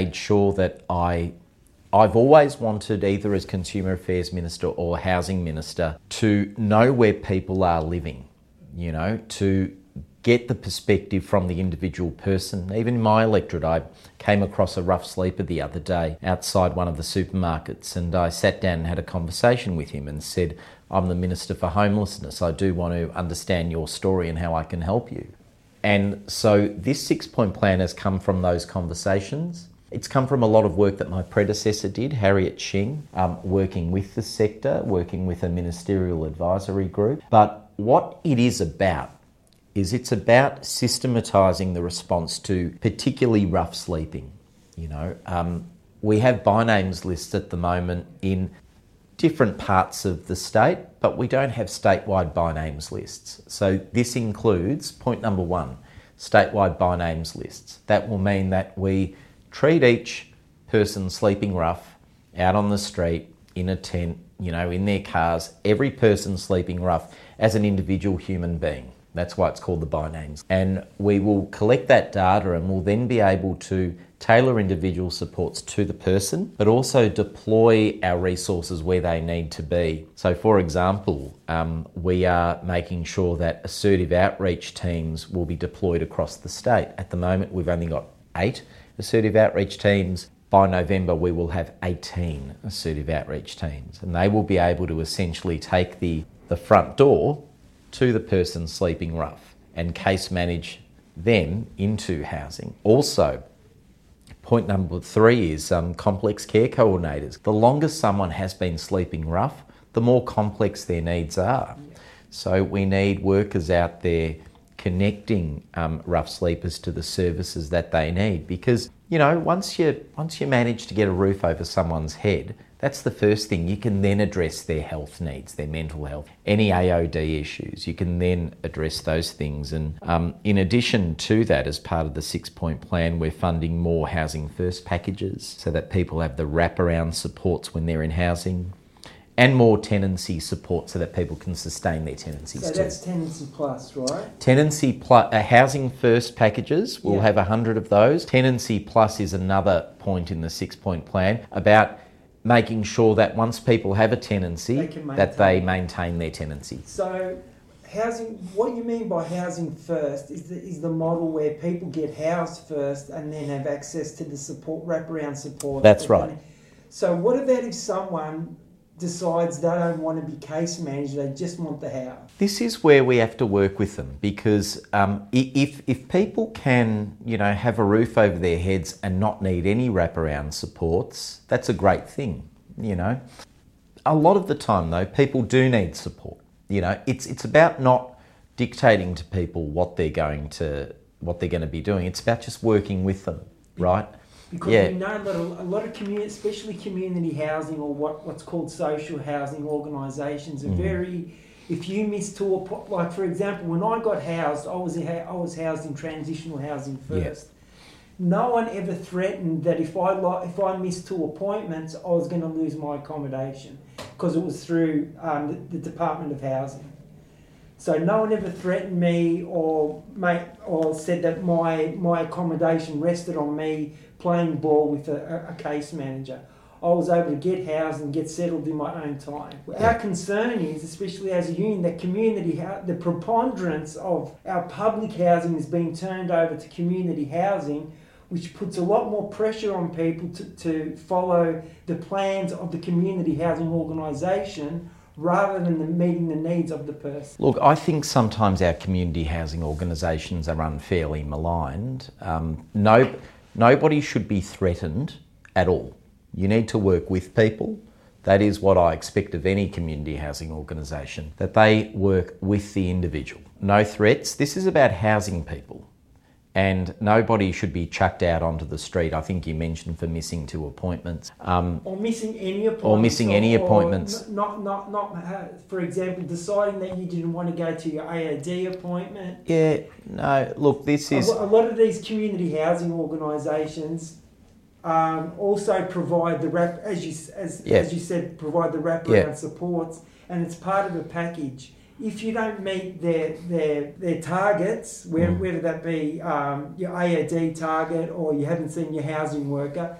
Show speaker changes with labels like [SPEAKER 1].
[SPEAKER 1] made sure that I've always wanted, either as Consumer Affairs Minister or Housing Minister, to know where people are living, to get the perspective from the individual person. Even in my electorate, I came across a rough sleeper the other day outside one of the supermarkets, and I sat down and had a conversation with him and said, I'm the Minister for Homelessness. I do want to understand your story and how I can help you. And so this 6-point plan has come from those conversations. It's come from a lot of work that my predecessor did, Harriet Shing, working with the sector, working with a ministerial advisory group. But what it is about is it's about systematising the response to particularly rough sleeping. We have by names lists at the moment in different parts of the state, but we don't have statewide by names lists. So this includes, point number 1, statewide by names lists. That will mean that we treat each person sleeping rough out on the street, in a tent, in their cars, every person sleeping rough as an individual human being. That's why it's called the by names. And we will collect that data and we'll then be able to tailor individual supports to the person, but also deploy our resources where they need to be. So for example, we are making sure that assertive outreach teams will be deployed across the state. At the moment, we've only got 8 assertive outreach teams. By November, we will have 18 assertive outreach teams, and they will be able to essentially take the front door to the person sleeping rough and case manage them into housing. Also, point number 3 is complex care coordinators. The longer someone has been sleeping rough, the more complex their needs are. So we need workers out there connecting rough sleepers to the services that they need, because once you manage to get a roof over someone's head, that's the first thing. You can then address their health needs, their mental health, any AOD issues. You can then address those things. And in addition to that, as part of the 6-point plan, we're funding more Housing First packages so that people have the wraparound supports when they're in housing, and more tenancy support so that people can sustain their tenancies too.
[SPEAKER 2] So that's Tenancy Plus, right?
[SPEAKER 1] Tenancy Plus, Housing First packages, we'll have 100 of those. Tenancy Plus is another point in the 6-point plan about making sure that once people have a tenancy, that they maintain their tenancy.
[SPEAKER 2] So what you mean by Housing First is the model where people get housed first and then have access to the support, wraparound support.
[SPEAKER 1] That's right.
[SPEAKER 2] So what about if someone decides they don't want to be case managed, they just want the house?
[SPEAKER 1] This is where we have to work with them, because if people can, have a roof over their heads and not need any wraparound supports, that's a great thing, A lot of the time though, people do need support. It's about not dictating to people what they're going to be doing. It's about just working with them, right?
[SPEAKER 2] Because we know that a lot of community, especially community housing or what's called social housing organisations, are very. If you miss to like for example, when I got housed, I was housed in transitional housing first. No one ever threatened that if I missed 2 appointments, I was going to lose my accommodation, because it was through the Department of Housing. So no one ever threatened me or said that my accommodation rested on me playing ball with a case manager. I was able to get housed and get settled in my own time. Our concern is, especially as a union, that the preponderance of our public housing is being turned over to community housing, which puts a lot more pressure on people to follow the plans of the community housing organisation rather than meeting the needs of the person.
[SPEAKER 1] Look, I think sometimes our community housing organisations are unfairly maligned. Nobody should be threatened at all. You need to work with people. That is what I expect of any community housing organisation, that they work with the individual. No threats. This is about housing people. And nobody should be chucked out onto the street. I think you mentioned for missing 2 appointments.
[SPEAKER 2] Or missing any appointments. Not, for example, deciding that you didn't want to go to your AOD appointment.
[SPEAKER 1] Yeah, no, look, this is...
[SPEAKER 2] A lot of these community housing organisations also provide as you said, provide the wraparound supports, and it's part of a package. if you don't meet their targets, whether that be your AOD target or you haven't seen your housing worker,